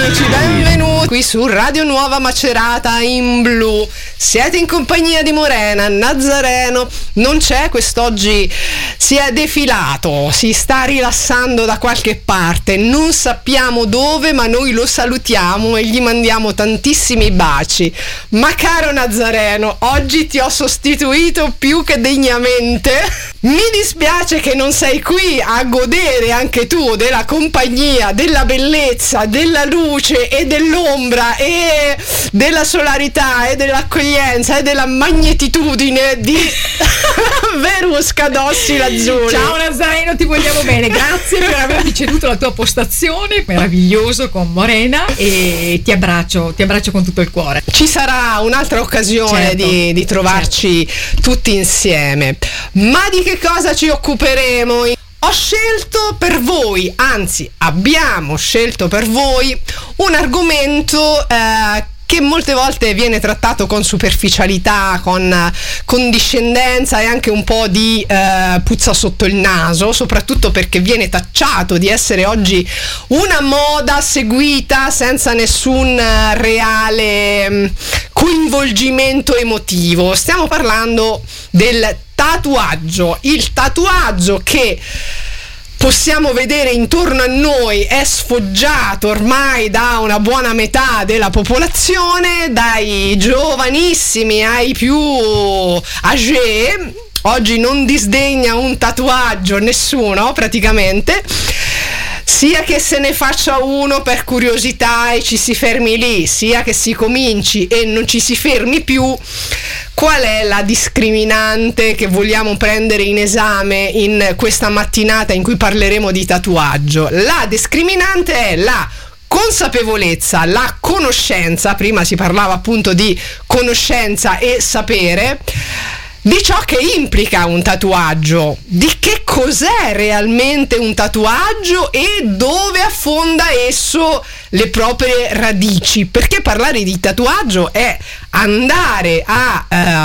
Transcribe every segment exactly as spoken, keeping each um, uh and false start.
eccoci, benvenuti qui su Radio Nuova Macerata in blu. Siete in compagnia di Morena, Nazareno non c'è quest'oggi, si è defilato, si sta rilassando da qualche parte, non sappiamo dove, ma noi lo salutiamo e gli mandiamo tantissimi baci. Ma caro Nazareno, oggi ti ho sostituito più che degnamente. Mi dispiace che non sei qui a godere anche tu della compagnia, della bellezza, della luce e dell'ombra e della solarità e dell'accoglienza e della magnetitudine di Verusca Dossi Lazzuri. Ciao Nazareno, ti vogliamo bene, grazie per avermi ceduto la tua postazione, meraviglioso con Morena, e ti abbraccio, ti abbraccio con tutto il cuore. Ci sarà un'altra occasione, certo, di, di trovarci, certo, tutti insieme. Ma di che cosa ci occuperemo? Ho scelto per voi, anzi abbiamo scelto per voi un argomento eh, che molte volte viene trattato con superficialità, con condiscendenza e anche un po' di eh, puzza sotto il naso, soprattutto perché viene tacciato di essere oggi una moda seguita senza nessun reale mh, coinvolgimento emotivo. Stiamo parlando del tatuaggio, il tatuaggio che possiamo vedere intorno a noi è sfoggiato ormai da una buona metà della popolazione, dai giovanissimi ai più âgés. Oggi non disdegna un tatuaggio nessuno praticamente, sia che se ne faccia uno per curiosità e ci si fermi lì, sia che si cominci e non ci si fermi più. Qual è la discriminante che vogliamo prendere in esame in questa mattinata in cui parleremo di tatuaggio? La discriminante è la consapevolezza, la conoscenza, prima si parlava appunto di conoscenza e sapere, di ciò che implica un tatuaggio, di che cos'è realmente un tatuaggio e dove affonda esso le proprie radici, perché parlare di tatuaggio è andare a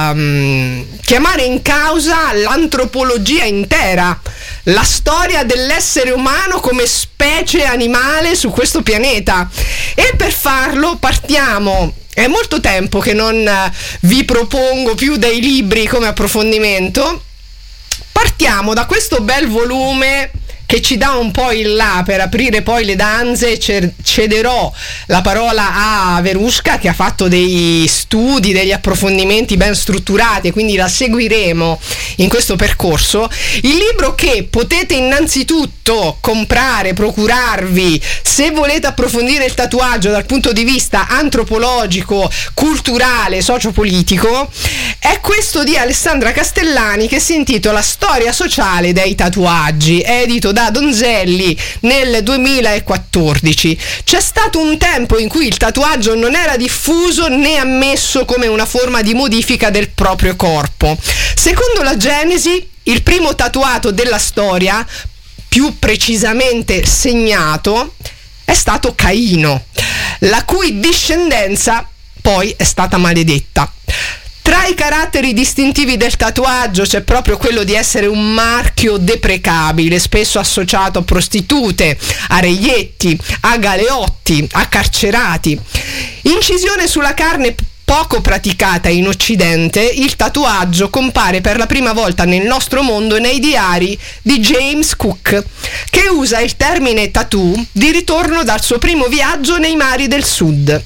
um, chiamare in causa l'antropologia intera, la storia dell'essere umano come specie animale su questo pianeta. E per farlo partiamo. È molto tempo che non vi propongo più dei libri come approfondimento. Partiamo da questo bel volume che ci dà un po' il là per aprire poi le danze. Cederò la parola a Verusca, che ha fatto dei studi, degli approfondimenti ben strutturati, e quindi la seguiremo in questo percorso. Il libro che potete innanzitutto comprare, procurarvi se volete approfondire il tatuaggio dal punto di vista antropologico, culturale, sociopolitico, è questo di Alessandra Castellani, che si intitola Storia sociale dei tatuaggi, edito da Donzelli nel duemilaquattordici. C'è stato un tempo in cui il tatuaggio non era diffuso né ammesso come una forma di modifica del proprio corpo. Secondo la Genesi, il primo tatuato della storia, più precisamente segnato, è stato Caino, la cui discendenza poi è stata maledetta. Tra i caratteri distintivi del tatuaggio c'è proprio quello di essere un marchio deprecabile, spesso associato a prostitute, a reietti, a galeotti, a carcerati. Incisione sulla carne poco praticata in Occidente, il tatuaggio compare per la prima volta nel nostro mondo nei diari di James Cook, che usa il termine tattoo di ritorno dal suo primo viaggio nei mari del sud.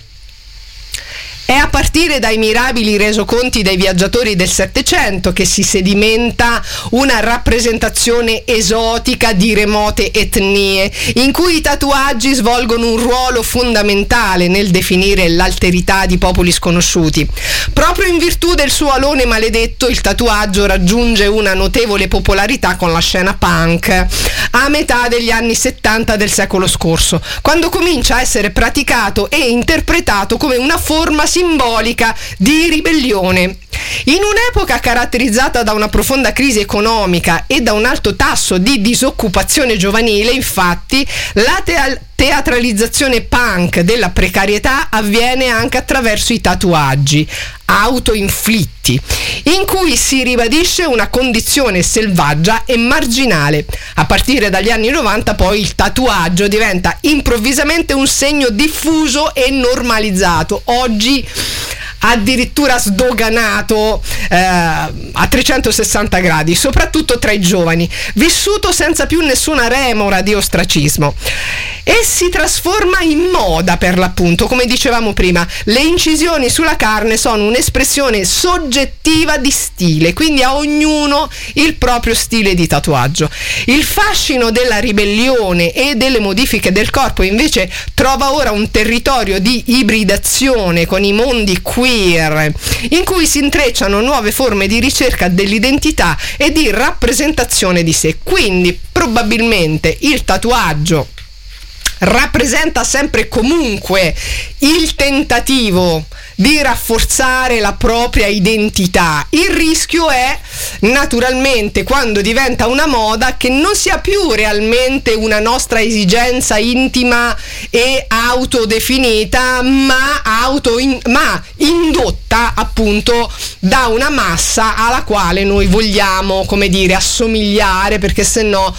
È a partire dai mirabili resoconti dei viaggiatori del Settecento che si sedimenta una rappresentazione esotica di remote etnie, in cui i tatuaggi svolgono un ruolo fondamentale nel definire l'alterità di popoli sconosciuti. Proprio in virtù del suo alone maledetto, il tatuaggio raggiunge una notevole popolarità con la scena punk a metà degli anni settanta del secolo scorso, quando comincia a essere praticato e interpretato come una forma simbolica di ribellione. In un'epoca caratterizzata da una profonda crisi economica e da un alto tasso di disoccupazione giovanile, infatti, la te- teatralizzazione punk della precarietà avviene anche attraverso i tatuaggi. autoinflitti, in cui si ribadisce una condizione selvaggia e marginale. A partire dagli anni novanta poi il tatuaggio diventa improvvisamente un segno diffuso e normalizzato, oggi addirittura sdoganato eh, a trecentosessanta gradi, soprattutto tra i giovani, vissuto senza più nessuna remora di ostracismo, e si trasforma in moda, per l'appunto. Come dicevamo prima, le incisioni sulla carne sono un'espressione soggettiva di stile, quindi a ognuno il proprio stile di tatuaggio. Il fascino della ribellione e delle modifiche del corpo invece trova ora un territorio di ibridazione con i mondi queer, in cui si intrecciano nuove forme di ricerca dell'identità e di rappresentazione di sé. Quindi probabilmente il tatuaggio rappresenta sempre e comunque il tentativo di rafforzare la propria identità. Il rischio è naturalmente, quando diventa una moda, che non sia più realmente una nostra esigenza intima e autodefinita, ma, auto in, ma indotta appunto da una massa alla quale noi vogliamo, come dire, assomigliare, perché se no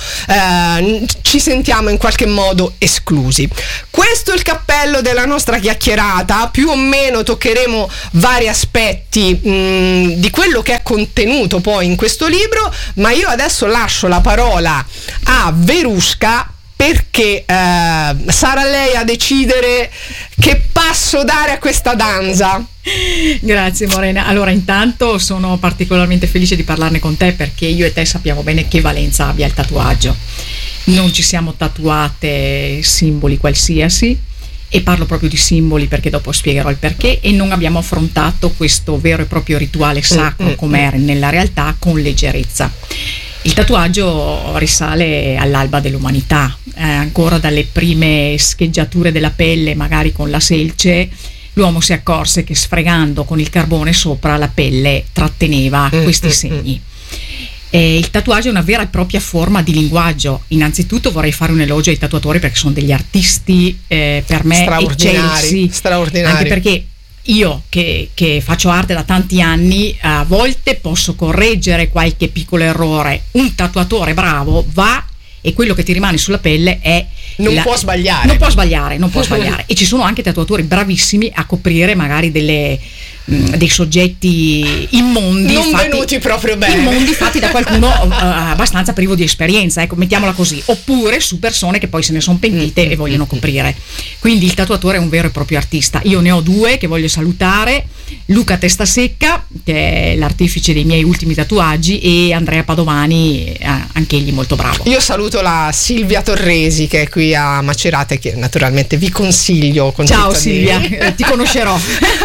eh, ci sentiamo in qualche modo esclusi. Questo è il cappello della nostra chiacchierata. Più o meno toccheremo vari aspetti mh, di quello che è contenuto poi in questo libro, ma io adesso lascio la parola a Verusca, perché eh, sarà lei a decidere che passo dare a questa danza. Grazie Morena. Allora, intanto sono particolarmente felice di parlarne con te, perché io e te sappiamo bene che valenza abbia il tatuaggio. Non ci siamo tatuate simboli qualsiasi, e parlo proprio di simboli perché dopo spiegherò il perché, e non abbiamo affrontato questo vero e proprio rituale sacro come è nella realtà con leggerezza. Il tatuaggio risale all'alba dell'umanità, eh, ancora dalle prime scheggiature della pelle, magari con la selce, l'uomo si accorse che sfregando con il carbone sopra la pelle tratteneva questi segni. Eh, il tatuaggio è una vera e propria forma di linguaggio. Innanzitutto vorrei fare un elogio ai tatuatori, perché sono degli artisti eh, per me eccelsi, straordinari, anche perché io che, che faccio arte da tanti anni, a volte posso correggere qualche piccolo errore. Un tatuatore bravo va, e quello che ti rimane sulla pelle è non la, può sbagliare non può sbagliare non può sbagliare e ci sono anche tatuatori bravissimi a coprire magari delle mh, dei soggetti immondi, non fatti, venuti proprio bene, immondi fatti da qualcuno uh, abbastanza privo di esperienza, ecco, mettiamola così, oppure su persone che poi se ne sono pentite mm-hmm. e vogliono coprire. Quindi il tatuatore è un vero e proprio artista. Io ne ho due che voglio salutare: Luca Testasecca, che è l'artefice dei miei ultimi tatuaggi, e Andrea Padovani, eh, anche egli molto bravo. Io saluto la Silvia Torresi, che è qui a Macerata, che naturalmente vi consiglio. Ciao Silvia, eh, ti conoscerò.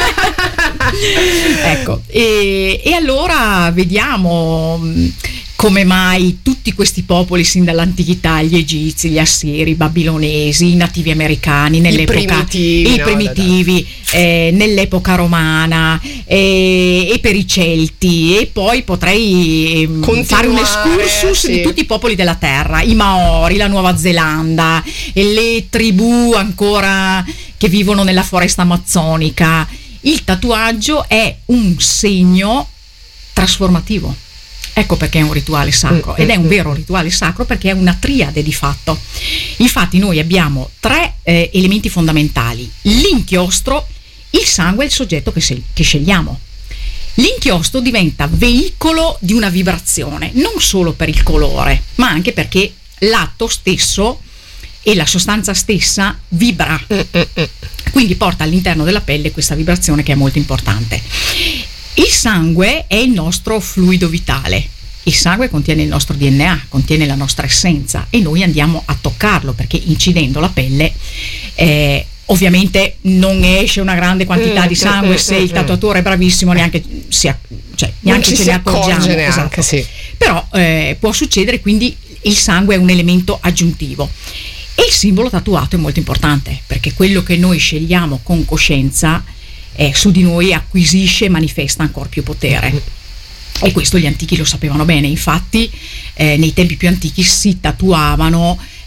Ecco, e, e allora vediamo come mai tutti questi popoli sin dall'antichità, gli egizi, gli assiri, i babilonesi, i nativi americani, nell'epoca, i primitivi, i no, primitivi eh, nell'epoca romana, eh, e per i Celti, e poi potrei Continuare, fare un excursus sì. di tutti i popoli della terra, i Maori, la Nuova Zelanda, e le tribù ancora che vivono nella foresta amazzonica. Il tatuaggio è un segno trasformativo. Ecco perché è un rituale sacro, ed è un vero rituale sacro perché è una triade di fatto. Infatti noi abbiamo tre eh, elementi fondamentali: l'inchiostro, il sangue e il soggetto che, se- che scegliamo. L'inchiostro diventa veicolo di una vibrazione, non solo per il colore, ma anche perché l'atto stesso e la sostanza stessa vibra, quindi porta all'interno della pelle questa vibrazione che è molto importante. Il sangue è il nostro fluido vitale. Il sangue contiene il nostro D N A, contiene la nostra essenza, e noi andiamo a toccarlo, perché incidendo la pelle eh, ovviamente non esce una grande quantità di sangue. Se il tatuatore è bravissimo neanche, si, cioè, neanche ce ne accorgiamo, neanche, esatto. sì. Però eh, può succedere, quindi il sangue è un elemento aggiuntivo. E il simbolo tatuato è molto importante, perché quello che noi scegliamo con coscienza eh, su di noi acquisisce e manifesta ancora più potere. E questo gli antichi lo sapevano bene. Infatti eh, nei tempi più antichi si tatuavano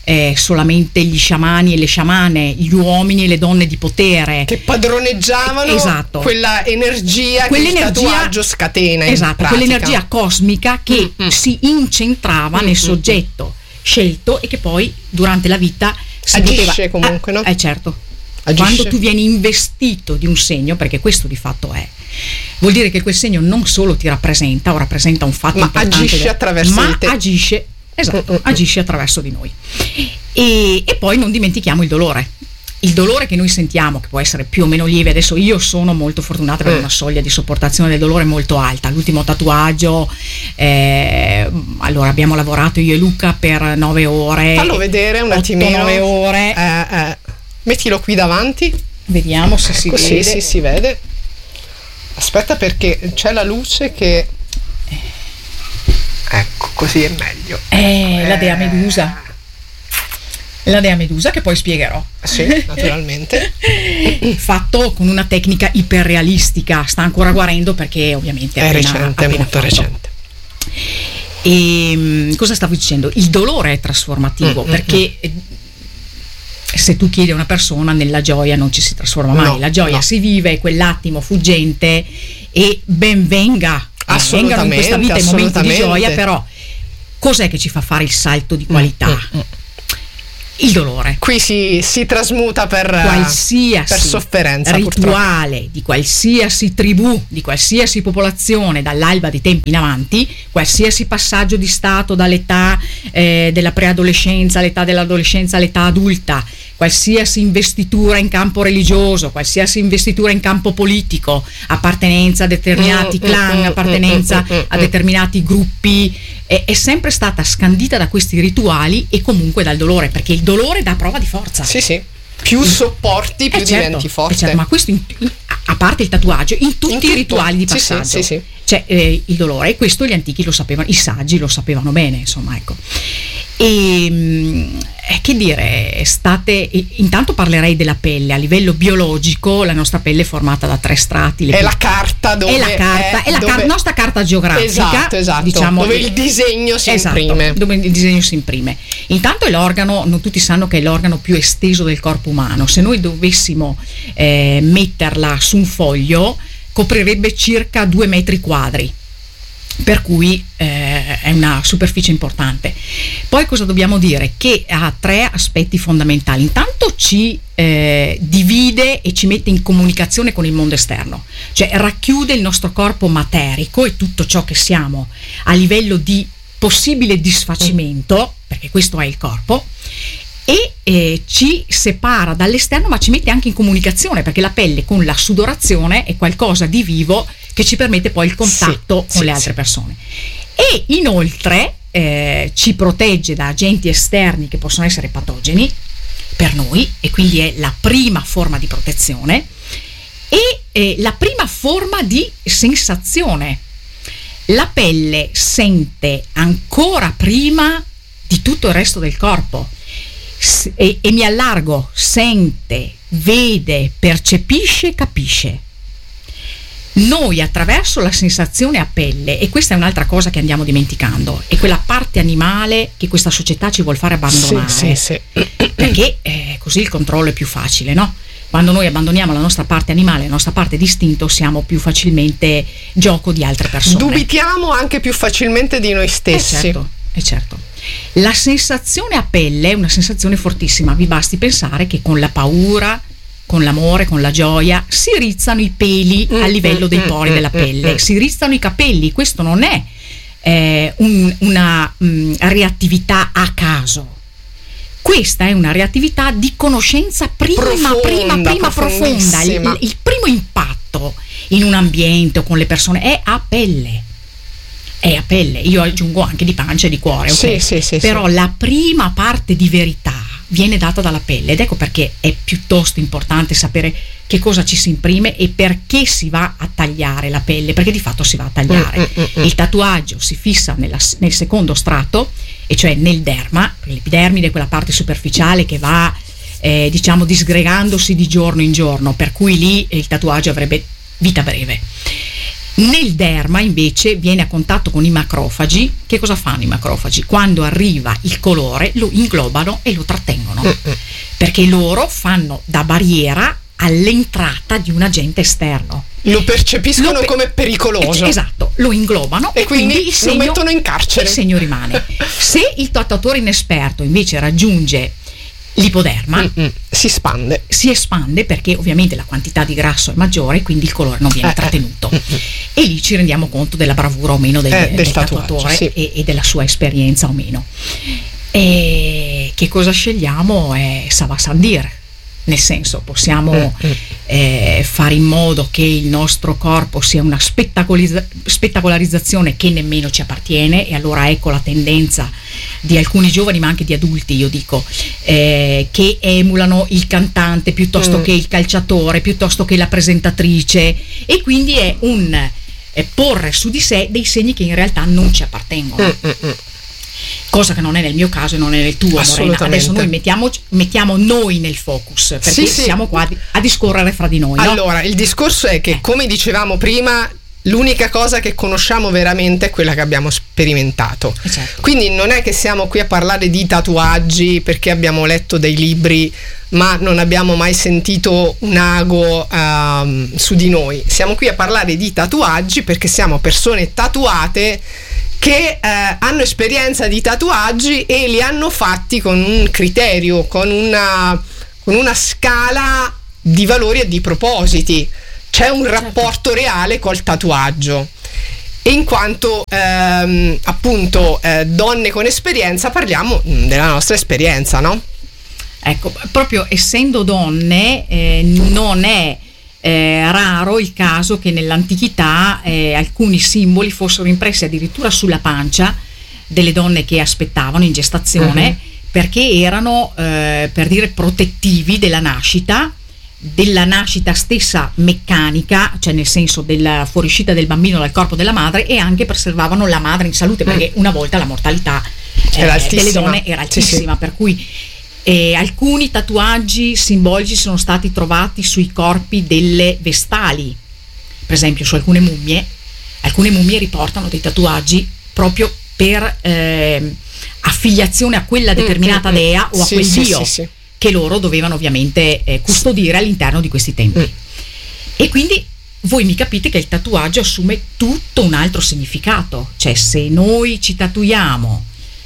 eh, solamente gli sciamani e le sciamane, gli uomini e le donne di potere che padroneggiavano esatto. quella energia che il tatuaggio scatena. Esatto, quell'energia cosmica che mm-hmm. si incentrava mm-hmm. nel soggetto scelto e che poi durante la vita si agisce poteva, comunque, eh, no? Eh certo. Agisce. Quando tu vieni investito di un segno, perché questo di fatto è, vuol dire che quel segno non solo ti rappresenta o rappresenta un fatto ma importante, agisce del, attraverso ma di te. agisce, esatto, Mm-mm. agisce attraverso di noi. E, e poi non dimentichiamo il dolore. Il dolore che noi sentiamo, che può essere più o meno lieve. Adesso io sono molto fortunata per mm. una soglia di sopportazione del dolore molto alta. L'ultimo tatuaggio, eh, allora abbiamo lavorato io e Luca per nove ore. Fallo vedere un attimino. nove ore. Eh, eh. Mettilo qui davanti. Vediamo se si ecco, vede. Sì, sì, si vede. Aspetta, perché c'è la luce che... Ecco, così è meglio. Eh, eh. la dea medusa. La dea medusa che poi spiegherò. Sì, naturalmente. Fatto con una tecnica iperrealistica. Sta ancora guarendo perché ovviamente è appena, recente, è appena molto fatto. recente. E cosa stavo dicendo? Il dolore è trasformativo mm, perché mm, mm. se tu chiedi a una persona, nella gioia non ci si trasforma mai. No, la gioia no. si vive, è quell'attimo fuggente e ben venga. Vengano in questa vita i momenti di gioia, però cos'è che ci fa fare il salto di qualità? Mm, mm. Il dolore. Qui si, si trasmuta per qualsiasi per sofferenza, rituale purtroppo. Di qualsiasi tribù, di qualsiasi popolazione dall'alba dei tempi in avanti, qualsiasi passaggio di stato dall'età eh, della preadolescenza all'età dell'adolescenza all'età adulta, qualsiasi investitura in campo religioso, qualsiasi investitura in campo politico, appartenenza a determinati mm, clan, mm, appartenenza mm, mm, a determinati gruppi, è, è sempre stata scandita da questi rituali e comunque dal dolore, perché il dolore dà prova di forza. Sì, sì. Più sopporti, più eh certo, diventi forte. eh certo, ma questo in, in, a parte il tatuaggio, in tutti in tutto. I rituali di passaggio sì, sì, sì, sì. c'è eh, il dolore, e questo gli antichi lo sapevano, i saggi lo sapevano bene, insomma, ecco. E eh, che dire, state intanto parlerei della pelle. A livello biologico la nostra pelle è formata da tre strati. È la carta dove è la carta, è, è la dove... car- nostra carta geografica, esatto, esatto, diciamo, dove il disegno si esatto, imprime. Dove il disegno si imprime. Intanto è l'organo, non tutti sanno che è l'organo più esteso del corpo umano. Se noi dovessimo eh, metterla su un foglio, coprirebbe circa due metri quadri. Per cui eh, è una superficie importante. Poi cosa dobbiamo dire? Che ha tre aspetti fondamentali. Intanto ci eh, divide e ci mette in comunicazione con il mondo esterno, cioè racchiude il nostro corpo materico e tutto ciò che siamo a livello di possibile disfacimento, perché questo è il corpo, e eh, ci separa dall'esterno, ma ci mette anche in comunicazione, perché la pelle con la sudorazione è qualcosa di vivo che ci permette poi il contatto sì, con sì, le altre sì. persone. E inoltre eh, ci protegge da agenti esterni che possono essere patogeni per noi, e quindi è la prima forma di protezione e eh, la prima forma di sensazione. La pelle sente ancora prima di tutto il resto del corpo. E, e mi allargo, sente, vede, percepisce, capisce. Noi attraverso la sensazione a pelle, e questa è un'altra cosa che andiamo dimenticando, è quella parte animale che questa società ci vuol fare abbandonare, sì, sì, sì. perché eh, così il controllo è più facile, no? Quando noi abbandoniamo la nostra parte animale, la nostra parte d'istinto, siamo più facilmente gioco di altre persone. Dubitiamo anche più facilmente di noi stessi. Eh certo, eh certo. La sensazione a pelle è una sensazione fortissima. Vi basti pensare che con la paura, con l'amore, con la gioia si rizzano i peli a livello dei pori della pelle, si rizzano i capelli. Questo non è eh, un, una mh, reattività a caso. Questa è una reattività di conoscenza prima, profonda, prima, prima profonda. Il, il primo impatto in un ambiente o con le persone è a pelle. È a pelle. Io aggiungo anche di pancia e di cuore, okay? sì, sì, sì, però sì. La prima parte di verità viene data dalla pelle, ed ecco perché è piuttosto importante sapere che cosa ci si imprime e perché si va a tagliare la pelle, perché di fatto si va a tagliare. Mm, mm, mm. Il tatuaggio si fissa nella, nel secondo strato, e cioè nel derma. L'epidermide è quella parte superficiale che va eh, diciamo disgregandosi di giorno in giorno, per cui lì il tatuaggio avrebbe vita breve. Nel derma invece viene a contatto con i macrofagi. Che cosa fanno i macrofagi? Quando arriva il colore lo inglobano e lo trattengono, mm-hmm. perché loro fanno da barriera all'entrata di un agente esterno. Lo percepiscono lo pe- come pericoloso. Esatto, lo inglobano e, e quindi, quindi il segno, lo mettono in carcere. Il segno rimane. Se il tatuatore inesperto invece raggiunge l'ipoderma, Mm-mm. si espande. Si espande perché ovviamente la quantità di grasso è maggiore, quindi il colore non viene eh, trattenuto. Eh. E lì ci rendiamo conto della bravura o meno del, eh, del, del tatuatore, sì. e, e della sua esperienza o meno. E che cosa scegliamo è Sava Sandir. Nel senso, possiamo eh, fare in modo che il nostro corpo sia una spettacolizza- spettacolarizzazione che nemmeno ci appartiene, e allora ecco la tendenza di alcuni giovani, ma anche di adulti, io dico, eh, che emulano il cantante piuttosto mm. che il calciatore, piuttosto che la presentatrice, e quindi è un eh, porre su di sé dei segni che in realtà non ci appartengono. Mm-mm. Cosa che non è nel mio caso e non è nel tuo, Morena. Adesso noi mettiamo, mettiamo noi nel focus, perché sì, sì. siamo qua a discorrere fra di noi. Allora, no? il discorso è che, eh. come dicevamo prima, l'unica cosa che conosciamo veramente è quella che abbiamo sperimentato. Eh certo. Quindi non è che siamo qui a parlare di tatuaggi perché abbiamo letto dei libri, ma non abbiamo mai sentito un ago um, su di noi. Siamo qui a parlare di tatuaggi perché siamo persone tatuate che eh, hanno esperienza di tatuaggi e li hanno fatti con un criterio, con una, con una scala di valori e di propositi. C'è un rapporto reale col tatuaggio, e in quanto ehm, appunto eh, donne con esperienza parliamo della nostra esperienza, no? Ecco, proprio essendo donne eh, non è Eh, raro il caso che nell'antichità eh, alcuni simboli fossero impressi addirittura sulla pancia delle donne che aspettavano in gestazione, uh-huh. perché erano eh, per dire protettivi della nascita, della nascita stessa meccanica, cioè nel senso della fuoriuscita del bambino dal corpo della madre, e anche preservavano la madre in salute, perché una volta la mortalità eh, delle donne era altissima, sì, sì. per cui E alcuni tatuaggi simbolici sono stati trovati sui corpi delle vestali, per esempio su alcune mummie. Alcune mummie riportano dei tatuaggi proprio per eh, affiliazione a quella determinata mm, dea o a sì, quel sì, dio sì, sì. che loro dovevano ovviamente eh, custodire all'interno di questi templi. Mm. E quindi voi mi capite che il tatuaggio assume tutto un altro significato. Cioè, se noi ci tatuiamo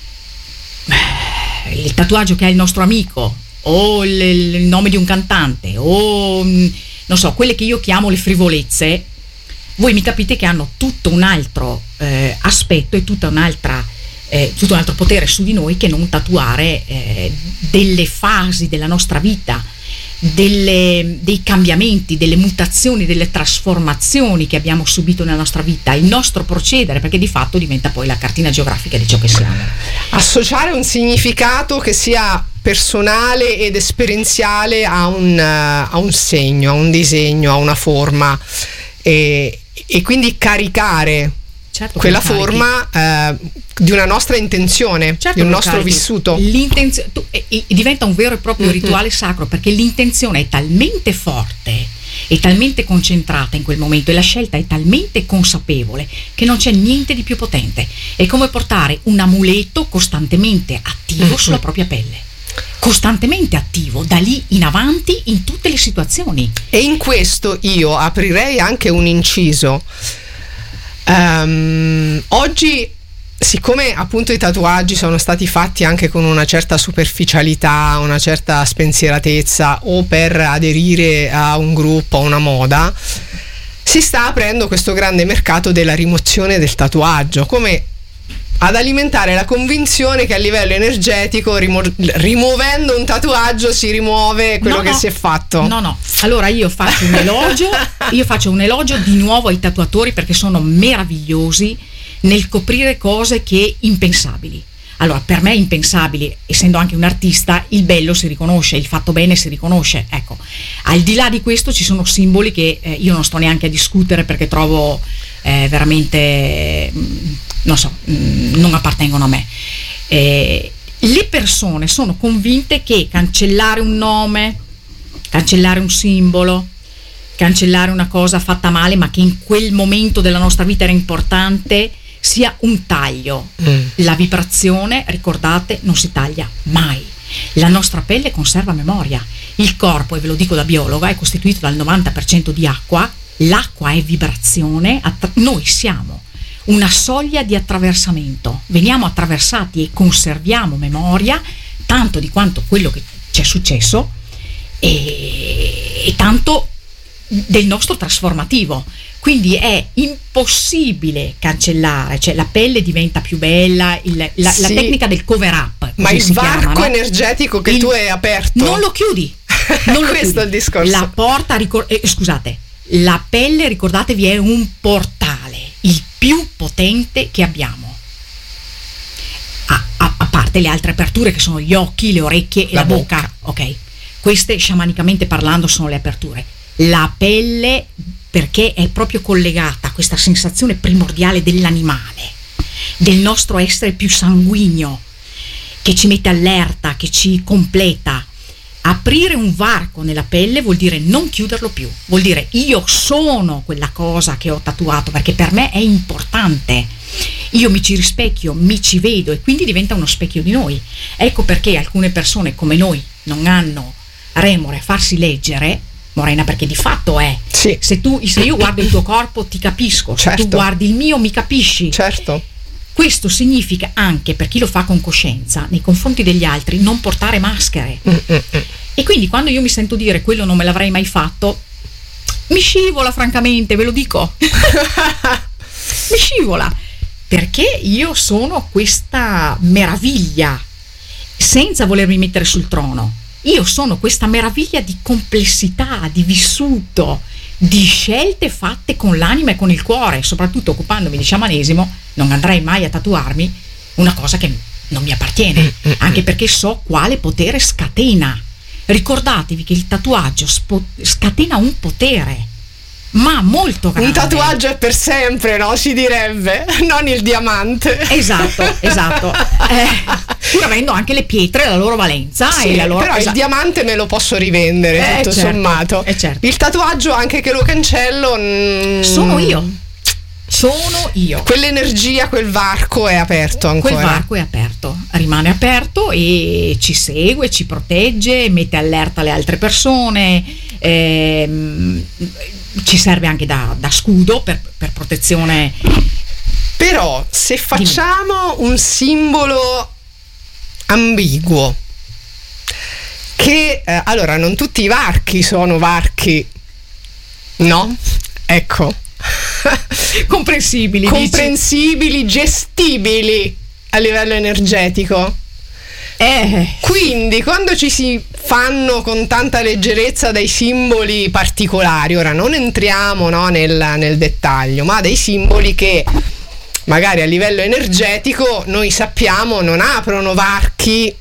il tatuaggio che ha il nostro amico, o il, il nome di un cantante, o non so, quelle che io chiamo le frivolezze, voi mi capite che hanno tutto un altro eh, aspetto e tutta un'altra eh, tutto un altro potere su di noi che non tatuare eh, delle fasi della nostra vita, delle, dei cambiamenti, delle mutazioni, delle trasformazioni che abbiamo subito nella nostra vita, il nostro procedere, perché di fatto diventa poi la cartina geografica di ciò che siamo. Associare un significato che sia personale ed esperienziale a un, a un segno, a un disegno, a una forma, e, e quindi caricare certo, quella forma eh, di una nostra intenzione, certo, di un nostro carichi. vissuto. L'intenzio- tu, e, e diventa un vero e proprio mm-hmm. rituale sacro, perché l'intenzione è talmente forte, è talmente concentrata in quel momento, e la scelta è talmente consapevole che non c'è niente di più potente. È come portare un amuleto costantemente attivo mm-hmm. sulla propria pelle, costantemente attivo da lì in avanti in tutte le situazioni. E in questo io aprirei anche un inciso. Um, oggi, siccome appunto i tatuaggi sono stati fatti anche con una certa superficialità, una certa spensieratezza, o per aderire a un gruppo, a una moda, si sta aprendo questo grande mercato della rimozione del tatuaggio, come ad alimentare la convinzione che a livello energetico rimo- rimuovendo un tatuaggio si rimuove quello no, che no. si è fatto. No, no. Allora io faccio un elogio, io faccio un elogio di nuovo ai tatuatori, perché sono meravigliosi nel coprire cose che impensabili. Allora, per me impensabili, essendo anche un artista, il bello si riconosce, il fatto bene si riconosce. Ecco, al di là di questo ci sono simboli che eh, io non sto neanche a discutere, perché trovo eh, veramente, mh, non so, mh, non appartengono a me. Eh, le persone sono convinte che cancellare un nome, cancellare un simbolo, cancellare una cosa fatta male, ma che in quel momento della nostra vita era importante, sia un taglio. Mm. La vibrazione, ricordate, non si taglia mai. La nostra pelle conserva memoria. Il corpo, e ve lo dico da biologa, è costituito dal novanta per cento di acqua. L'acqua è vibrazione. Attra- noi siamo una soglia di attraversamento. Veniamo attraversati e conserviamo memoria, tanto di quanto quello che ci è successo e, e tanto del nostro trasformativo. Quindi è impossibile cancellare, cioè la pelle diventa più bella, il, la, sì. la tecnica del cover up. Ma il varco chiama, no? energetico che il, tu hai aperto non lo chiudi. Non lo Questo chiudi. è il discorso. La porta, ricor- eh, scusate, la pelle, ricordatevi, è un portale, il più potente che abbiamo. A, a, a parte le altre aperture che sono gli occhi, le orecchie e la, la bocca. bocca. Ok, queste sciamanicamente parlando sono le aperture. La pelle, perché è proprio collegata a questa sensazione primordiale dell'animale, del nostro essere più sanguigno, che ci mette allerta, che ci completa. Aprire un varco nella pelle vuol dire non chiuderlo più, vuol dire io sono quella cosa che ho tatuato, perché per me è importante, io mi ci rispecchio, mi ci vedo e quindi diventa uno specchio di noi. Ecco perché alcune persone come noi non hanno remore a farsi leggere, Morena, perché di fatto è sì. se tu se io guardo il tuo corpo ti capisco, se certo. tu guardi il mio mi capisci. Certo. Questo significa anche, per chi lo fa con coscienza, nei confronti degli altri non portare maschere. Mm-mm. E quindi quando io mi sento dire quello non me l'avrei mai fatto, mi scivola, francamente, ve lo dico. Mi scivola, perché io sono questa meraviglia senza volermi mettere sul trono. Io sono questa meraviglia di complessità, di vissuto, di scelte fatte con l'anima e con il cuore. Soprattutto occupandomi di sciamanesimo, non andrei mai a tatuarmi una cosa che non mi appartiene, anche perché so quale potere scatena. Ricordatevi che il tatuaggio spo- scatena un potere, ma molto grande. Un tatuaggio è per sempre, no? Si direbbe, non il diamante. Esatto, esatto. Eh, pur avendo anche le pietre la loro valenza, sì, e la loro, però esatto. il diamante me lo posso rivendere, eh, tutto certo, sommato. eh, certo. Il tatuaggio, anche che lo cancello, mm, sono io. Sono io. Quell'energia, quel varco è aperto ancora. Quel varco è aperto, rimane aperto e ci segue, ci protegge, mette allerta le altre persone, ehm, ci serve anche da, da scudo per, per protezione. Però se facciamo un simbolo ambiguo, che eh, allora non tutti i varchi sono varchi, no? Ecco. comprensibili comprensibili, dici? Gestibili a livello energetico. Eh. Quindi quando ci si fanno con tanta leggerezza dei simboli particolari, ora non entriamo, no, nel, nel dettaglio, ma dei simboli che magari a livello energetico noi sappiamo non aprono varchi,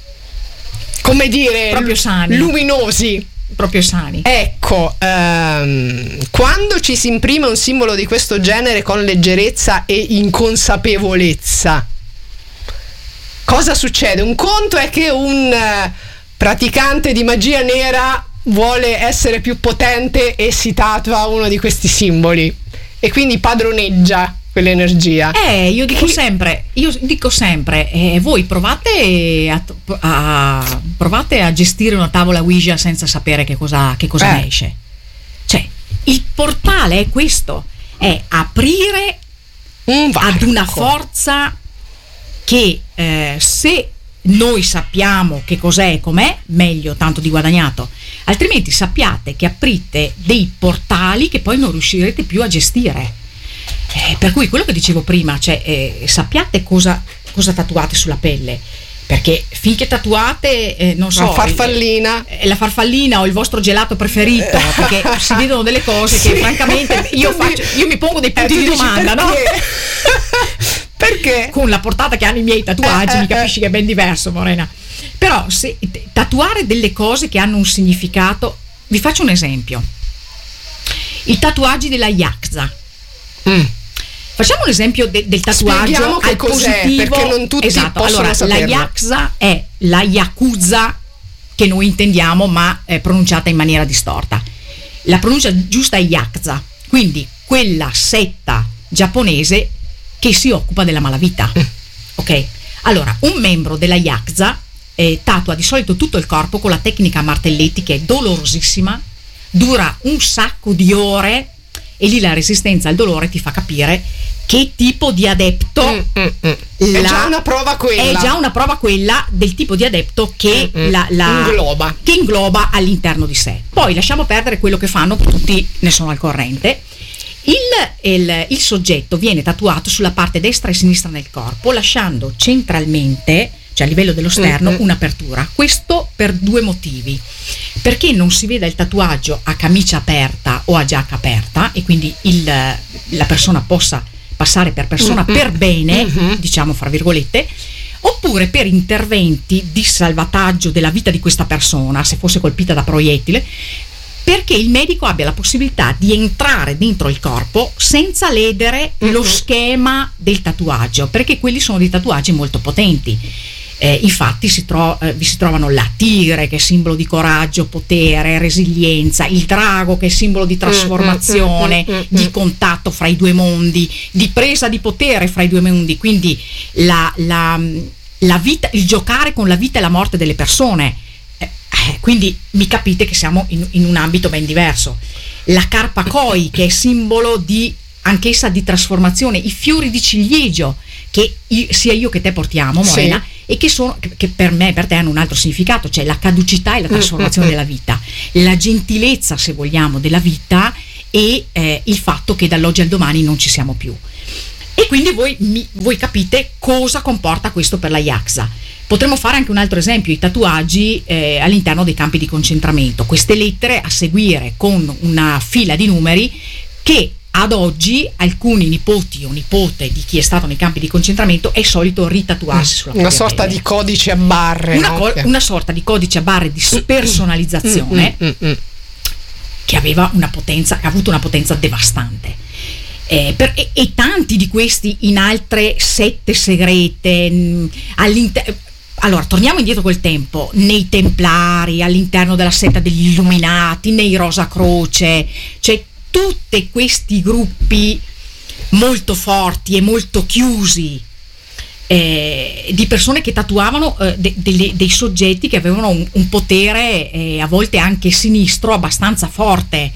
come dire, proprio sani, luminosi, proprio sani. Ecco, ehm, quando ci si imprime un simbolo di questo genere con leggerezza e inconsapevolezza, cosa succede? Un conto è che un uh, praticante di magia nera vuole essere più potente e si tatua uno di questi simboli e quindi padroneggia quell'energia. Eh, io dico sempre, io dico sempre, eh, voi provate a, a provate a gestire una tavola Ouija senza sapere che cosa, che cosa eh. ne esce. Cioè, il portale è questo, è aprire un ad una forza che eh, se noi sappiamo che cos'è e com'è, meglio, tanto di guadagnato. Altrimenti sappiate che aprite dei portali che poi non riuscirete più a gestire. Eh, per cui quello che dicevo prima, cioè eh, sappiate cosa, cosa tatuate sulla pelle, perché finché tatuate eh, non so, la farfallina eh, la farfallina o il vostro gelato preferito, perché si vedono delle cose che sì. francamente io faccio, io mi pongo dei punti eh, di domanda, no? Perché? Con la portata che hanno i miei tatuaggi eh, mi capisci eh. che è ben diverso, Morena. Però se tatuare delle cose che hanno un significato, vi faccio un esempio: i tatuaggi della Yakuza. Mm. Facciamo un esempio de- del tatuaggio che al cos'è, positivo, perché non tutti esatto. possono allora, saperlo. La Yakuza è la Yakuza che noi intendiamo, ma è pronunciata in maniera distorta. la pronuncia giusta è Yakuza, quindi quella setta giapponese che si occupa della malavita. Ok? Allora, un membro della Yakuza eh, tatua di solito tutto il corpo con la tecnica a martelletti, che è dolorosissima, dura un sacco di ore, e lì la resistenza al dolore ti fa capire che tipo di adepto mm, mm, mm. La, è già una prova quella è già una prova quella del tipo di adepto che mm, mm. La, la ingloba. che ingloba all'interno di sé. Poi lasciamo perdere quello che fanno, tutti ne sono al corrente. Il, il, il soggetto viene tatuato sulla parte destra e sinistra del corpo, lasciando centralmente, cioè a livello dello sterno, mm-hmm. un'apertura. Questo per due motivi: perché non si veda il tatuaggio a camicia aperta o a giacca aperta, e quindi il, la persona possa passare per persona mm-hmm. per bene, mm-hmm. diciamo fra virgolette, oppure per interventi di salvataggio della vita di questa persona, se fosse colpita da proiettile, perché il medico abbia la possibilità di entrare dentro il corpo senza ledere mm-hmm. lo schema del tatuaggio, perché quelli sono dei tatuaggi molto potenti. Eh, infatti si tro- eh, vi si trovano la tigre, che è simbolo di coraggio, potere, resilienza, il drago, che è simbolo di trasformazione, mm, mm, mm, di contatto fra i due mondi, di presa di potere fra i due mondi, quindi la, la, la vita, il giocare con la vita e la morte delle persone. Eh, quindi mi capite che siamo in, in un ambito ben diverso. La carpa koi, che è simbolo di anch'essa di trasformazione, i fiori di ciliegio che io, sia io che te portiamo, Morena, sì. e che sono che, che per me e per te hanno un altro significato, cioè la caducità e la trasformazione della vita, la gentilezza, se vogliamo, della vita, e eh, il fatto che dall'oggi al domani non ci siamo più. E quindi voi, mi, voi capite cosa comporta questo per la Yakuza. Potremmo fare anche un altro esempio: i tatuaggi eh, all'interno dei campi di concentramento, queste lettere a seguire con una fila di numeri che ad oggi alcuni nipoti o nipote di chi è stato nei campi di concentramento è solito ritatuarsi sulla una sorta pelle. Di codice a barre, una, no? co- una sorta di codice a barre di spersonalizzazione mm, mm, mm, che aveva una potenza, ha avuto una potenza devastante. Eh, per, e, e tanti di questi in altre sette segrete mh, all'interno. Allora, torniamo indietro col tempo, nei Templari, all'interno della setta degli Illuminati, nei Rosa Croce, cioè tutti questi gruppi molto forti e molto chiusi eh, di persone che tatuavano eh, de, de, dei soggetti che avevano un, un potere eh, a volte anche sinistro abbastanza forte.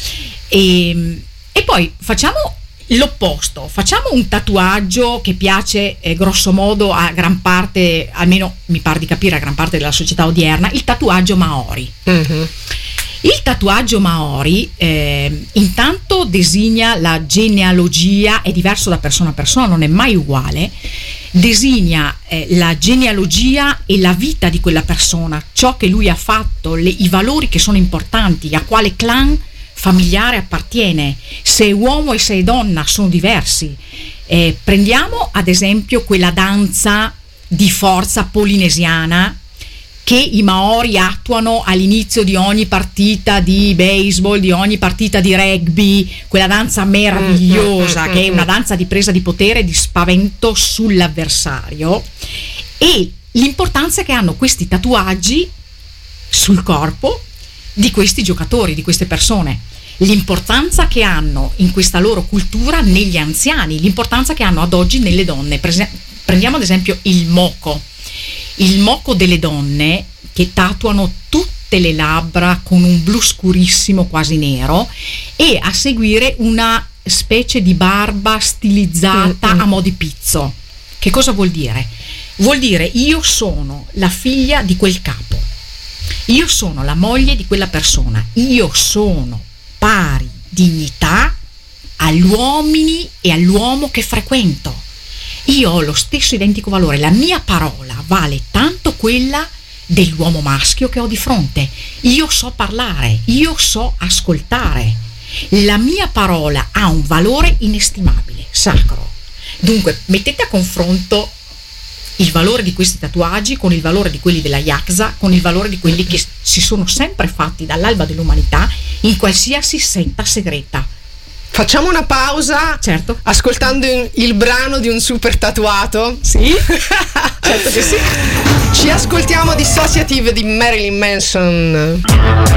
E, e poi facciamo l'opposto, facciamo un tatuaggio che piace eh, grosso modo a gran parte, almeno mi pare di capire a gran parte della società odierna, il tatuaggio Maori. Mm-hmm. Il tatuaggio Maori eh, intanto designa la genealogia, è diverso da persona a persona, non è mai uguale, designa eh, la genealogia e la vita di quella persona, ciò che lui ha fatto, le, i valori che sono importanti, a quale clan familiare appartiene, se è uomo e se è donna sono diversi. Eh, prendiamo ad esempio quella danza di forza polinesiana che i Maori attuano all'inizio di ogni partita di baseball, di ogni partita di rugby, quella danza meravigliosa che è una danza di presa di potere e di spavento sull'avversario, e l'importanza che hanno questi tatuaggi sul corpo di questi giocatori, di queste persone, l'importanza che hanno in questa loro cultura negli anziani, l'importanza che hanno ad oggi nelle donne. Prendiamo ad esempio il moco. Il moco delle donne, che tatuano tutte le labbra con un blu scurissimo quasi nero, e a seguire una specie di barba stilizzata mm-hmm. a mo' di pizzo. Che cosa vuol dire? Vuol dire: io sono la figlia di quel capo, io sono la moglie di quella persona, io sono pari dignità agli uomini e all'uomo che frequento. Io ho lo stesso identico valore, la mia parola vale tanto quella dell'uomo maschio che ho di fronte. Io so parlare, io so ascoltare. La mia parola ha un valore inestimabile, sacro. Dunque, mettete a confronto il valore di questi tatuaggi con il valore di quelli della Yakuza, con il valore di quelli che si sono sempre fatti dall'alba dell'umanità in qualsiasi setta segreta. Facciamo una pausa, certo, ascoltando il brano di un super tatuato. Sì, certo che sì. Ci ascoltiamo Dissociative di Marilyn Manson.